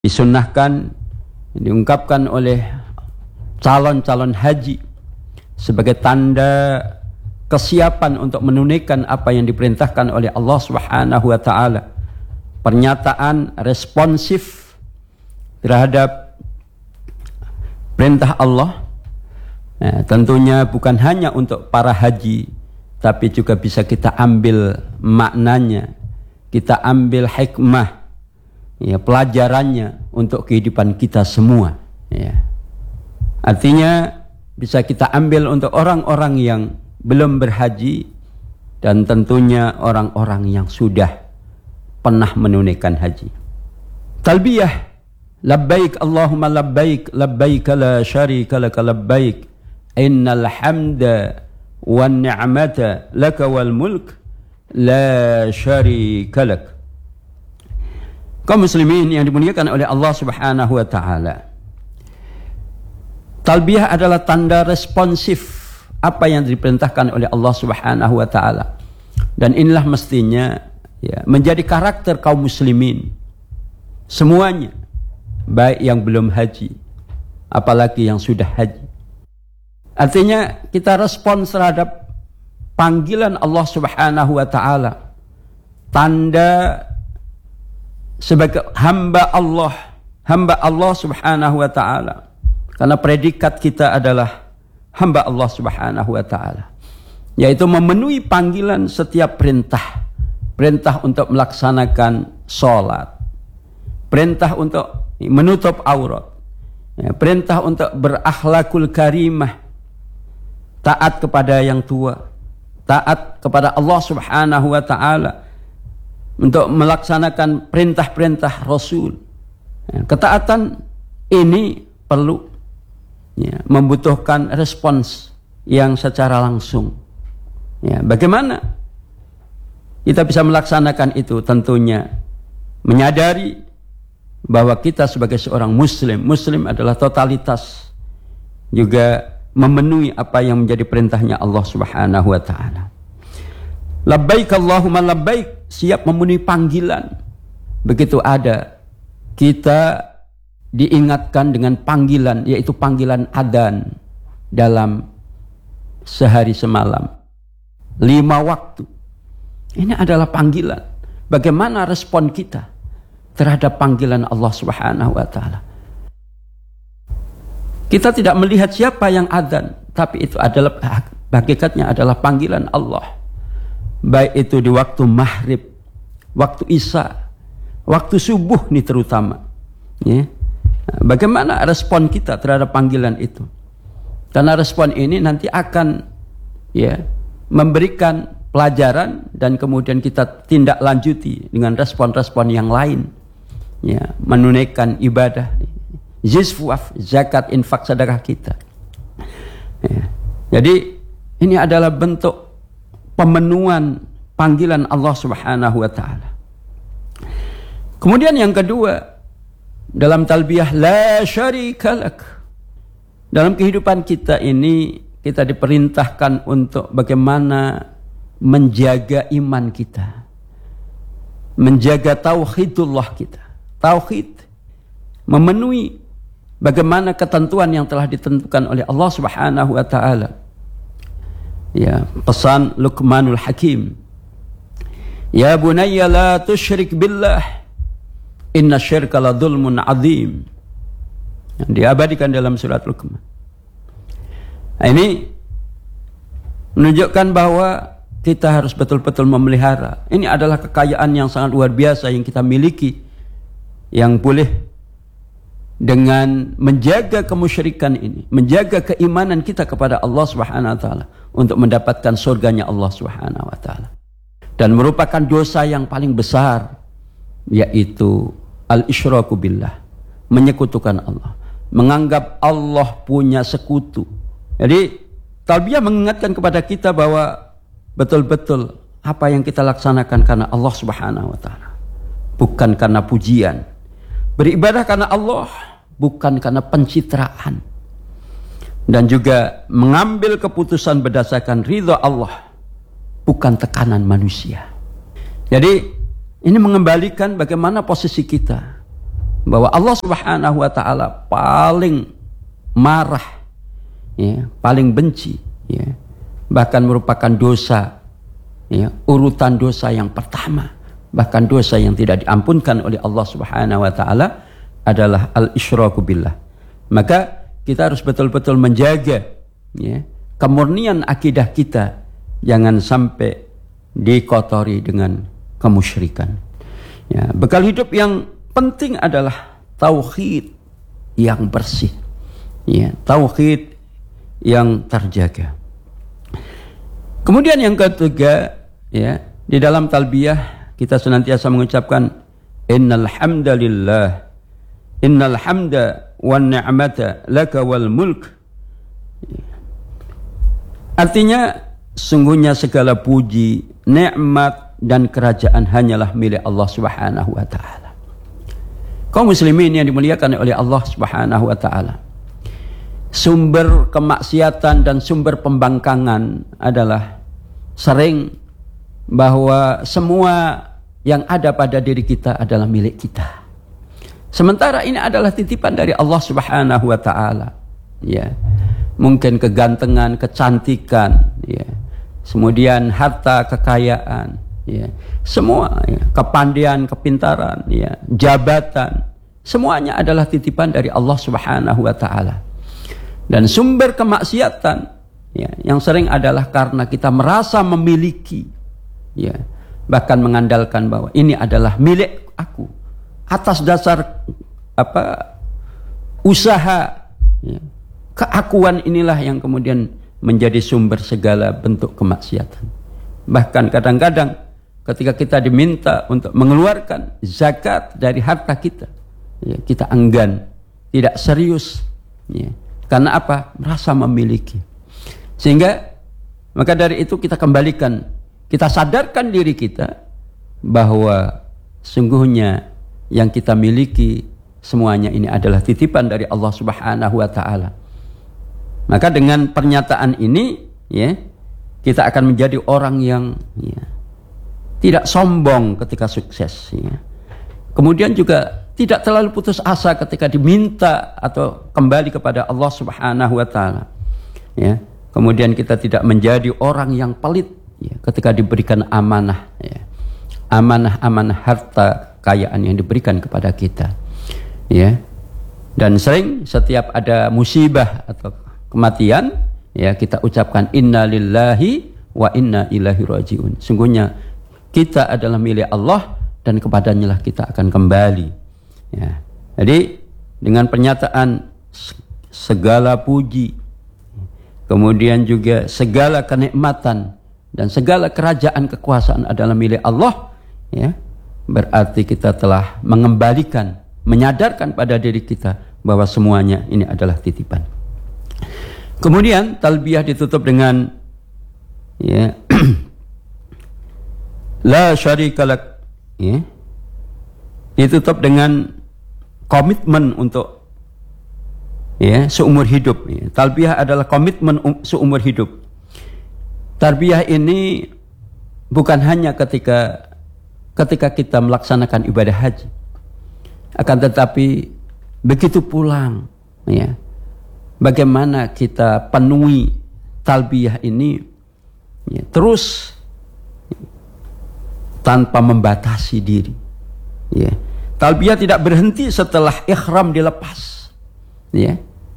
disunnahkan, diungkapkan oleh calon-calon haji sebagai tanda kesiapan untuk menunaikan apa yang diperintahkan oleh Allah Subhanahu wa taala. Pernyataan responsif terhadap perintah Allah. Nah, tentunya bukan hanya untuk para haji, tapi juga bisa kita ambil maknanya, kita ambil hikmah, ya, pelajarannya untuk kehidupan kita semua. Ya. Artinya bisa kita ambil untuk orang-orang yang belum berhaji dan tentunya orang-orang yang sudah pernah menunaikan haji. Talbiyah, labbaik Allahumma labbaik, labbaik la syarika laka labbaik, innal hamda wan ni'mata laka wal mulk la syarika lak. Kaum muslimin yang dimuliakan oleh Allah Subhanahu wa taala, talbiyah adalah tanda responsif apa yang diperintahkan oleh Allah Subhanahu wa taala. Dan inilah mestinya, ya, menjadi karakter kaum muslimin semuanya, baik yang belum haji apalagi yang sudah haji. Artinya kita respons terhadap panggilan Allah Subhanahu wa taala, tanda sebagai hamba Allah Subhanahu wa taala. Karena predikat kita adalah hamba Allah Subhanahu wa taala, yaitu memenuhi panggilan setiap perintah. Perintah untuk melaksanakan sholat, perintah untuk menutup aurat, ya, perintah untuk berakhlakul karimah, taat kepada yang tua, taat kepada Allah Subhanahu wa taala, untuk melaksanakan perintah-perintah Rasul. Ya, ketaatan ini perlu, ya, membutuhkan respons yang secara langsung. Ya, bagaimana kita bisa melaksanakan itu? Tentunya menyadari bahwa kita sebagai seorang Muslim adalah totalitas, juga memenuhi apa yang menjadi perintahnya Allah Subhanahu wa taala. Labbaik Allahumma labbaik, siap memenuhi panggilan. Begitu ada, kita diingatkan dengan panggilan, yaitu panggilan adzan dalam sehari semalam, 5 waktu. Ini adalah panggilan. Bagaimana respon kita terhadap panggilan Allah Subhanahu wa taala? Kita tidak melihat siapa yang adzan, tapi itu adalah hakikatnya adalah panggilan Allah. Baik itu di waktu maghrib, waktu isya, waktu subuh nih terutama. Ya. Bagaimana respon kita terhadap panggilan itu? Karena respon ini nanti akan, ya, memberikan pelajaran dan kemudian kita tindak lanjuti dengan respon-respon yang lain. Ya, menunaikan ibadah, zizwaf, zakat, infak, sedekah kita. Ya. Jadi ini adalah bentuk pemenuhan panggilan Allah Subhanahu wa taala. Kemudian yang kedua, dalam talbiyah la syarika lak, dalam kehidupan kita ini kita diperintahkan untuk bagaimana menjaga iman kita, menjaga tauhidullah kita. Tauhid, memenuhi bagaimana ketentuan yang telah ditentukan oleh Allah Subhanahu wa taala. Ya, pesan Luqmanul Hakim, ya bunayya la tusyrik billah, inna syirka la dzulmun adzim, yang diabadikan dalam surat Luqman. Nah, ini menunjukkan bahwa kita harus betul-betul memelihara. Ini adalah kekayaan yang sangat luar biasa yang kita miliki, yang boleh dengan menjaga kemusyrikan ini, menjaga keimanan kita kepada Allah Subhanahu wa taala untuk mendapatkan surganya Allah Subhanahu wa taala. Dan merupakan dosa yang paling besar, yaitu al-isyraku billah, menyekutukan Allah, menganggap Allah punya sekutu. Jadi talbiyah mengingatkan kepada kita bahwa betul-betul apa yang kita laksanakan karena Allah Subhanahu wa taala, bukan karena pujian. Beribadah karena Allah, bukan karena pencitraan. Dan juga mengambil keputusan berdasarkan ridha Allah, bukan tekanan manusia. Jadi ini mengembalikan bagaimana posisi kita bahwa Allah Subhanahu wa taala paling marah, ya, paling benci, ya, bahkan merupakan dosa, ya, urutan dosa yang pertama, bahkan dosa yang tidak diampunkan oleh Allah Subhanahu wa taala adalah al-isyraku billah. Maka kita harus betul-betul menjaga, ya, kemurnian akidah kita, jangan sampai dikotori dengan kemusyrikan. Ya, bekal hidup yang penting adalah tauhid yang bersih, ya, tauhid yang terjaga. Kemudian yang ketiga, ya, di dalam talbiyah kita senantiasa mengucapkan innal hamdalillah, innal hamda wan ni'mata laka wal mulk. Artinya sungguhnya segala puji, nikmat dan kerajaan hanyalah milik Allah Subhanahu wa taala. Kaum muslimin yang dimuliakan oleh Allah Subhanahu wa taala, sumber kemaksiatan dan sumber pembangkangan adalah sering bahwa semua yang ada pada diri kita adalah milik kita. Sementara ini adalah titipan dari Allah Subhanahu wa taala. Ya. Mungkin kegantengan, kecantikan, ya. Kemudian harta, kekayaan, ya. Semua, ya. Kepandaian, kepintaran, ya. Jabatan, semuanya adalah titipan dari Allah Subhanahu wa taala. Dan sumber kemaksiatan, ya, yang sering adalah karena kita merasa memiliki, ya, bahkan mengandalkan bahwa ini adalah milik aku atas dasar usaha, ya. Keakuan inilah yang kemudian menjadi sumber segala bentuk kemaksiatan. Bahkan kadang-kadang ketika kita diminta untuk mengeluarkan zakat dari harta kita, ya, kita enggan, tidak serius, ya. Karena apa? Merasa memiliki. Sehingga maka dari itu kita kembalikan, kita sadarkan diri kita bahwa sungguhnya yang kita miliki semuanya ini adalah titipan dari Allah Subhanahu wa taala. Maka dengan pernyataan ini, ya, kita akan menjadi orang yang, ya, tidak sombong ketika sukses, ya. Kemudian juga tidak terlalu putus asa ketika diminta atau kembali kepada Allah Subhanahu wa taala, ya. Kemudian kita tidak menjadi orang yang pelit, ya, ketika diberikan amanah, ya. Amanah harta kekayaan yang diberikan kepada kita, ya. Dan sering setiap ada musibah atau kematian, ya, kita ucapkan inna lillahi wa inna ilaihi rajiun. Sungguhnya kita adalah milik Allah dan kepadanya lah kita akan kembali, ya. Jadi dengan pernyataan segala puji, kemudian juga segala kenikmatan dan segala kerajaan kekuasaan adalah milik Allah, ya, berarti kita telah mengembalikan, menyadarkan pada diri kita bahwa semuanya ini adalah titipan. Kemudian talbiyah ditutup dengan, ya, la syarikalak, ya, ditutup dengan komitmen untuk, ya, seumur hidup, ya. Talbiyah adalah komitmen seumur hidup. Talbiyah ini bukan hanya ketika kita melaksanakan ibadah haji, akan tetapi begitu pulang, ya, bagaimana kita penuhi talbiyah ini, ya, terus tanpa membatasi diri, ya. Talbiyah tidak berhenti setelah ihram dilepas, ya.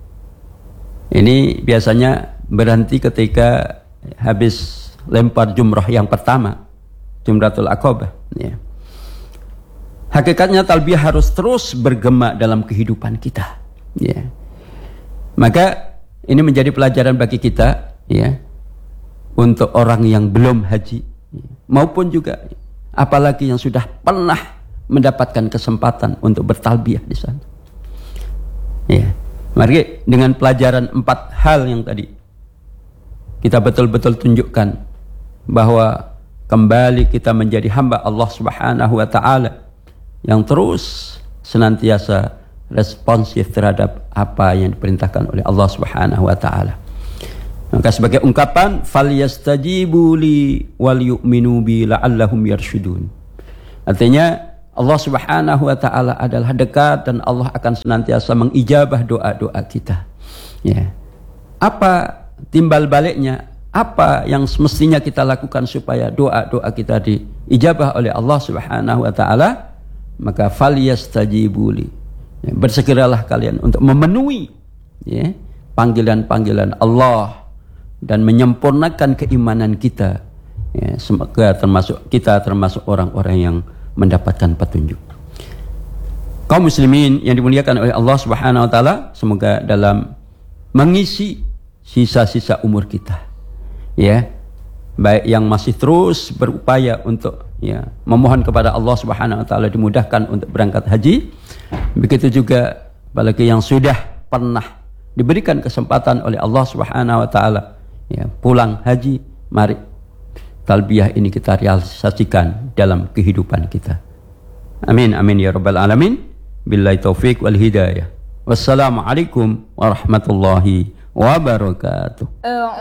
Ini biasanya berhenti ketika habis lempar jumrah yang pertama, Jumratul Aqabah, ya. Hakikatnya talbiyah harus terus bergema dalam kehidupan kita, ya. Maka ini menjadi pelajaran bagi kita, ya, untuk orang yang belum haji, maupun juga apalagi yang sudah pernah mendapatkan kesempatan untuk bertalbiyah di sana. Ya, mari dengan pelajaran 4 hal yang tadi kita betul-betul tunjukkan bahwa kembali kita menjadi hamba Allah Subhanahu wa taala yang terus senantiasa responsif terhadap apa yang diperintahkan oleh Allah Subhanahu wa taala. Maka sebagai ungkapan falyastajibu li wal yu'minu bi la'allahum yarsyudun. Artinya Allah Subhanahu wa taala adalah dekat dan Allah akan senantiasa mengijabah doa-doa kita. Ya. Apa timbal baliknya? Apa yang semestinya kita lakukan supaya doa-doa kita diijabah oleh Allah Subhanahu wa taala? Maka falyastajibuli. Ya, bersegeralah kalian untuk memenuhi ya, panggilan-panggilan Allah dan menyempurnakan keimanan kita. Ya, semoga kita termasuk orang-orang yang mendapatkan petunjuk. Kaum muslimin yang dimuliakan oleh Allah Subhanahu wa taala, semoga dalam mengisi sisa-sisa umur kita, ya, baik yang masih terus berupaya untuk ya memohon kepada Allah Subhanahu wa taala dimudahkan untuk berangkat haji, begitu juga apalagi yang sudah pernah diberikan kesempatan oleh Allah Subhanahu wa taala ya pulang haji, mari talbiyah ini kita realisasikan dalam kehidupan kita. Amin amin ya rabbal alamin. Billahi taufik wal hidayah. Wassalamualaikum warahmatullahi wabarakatuh.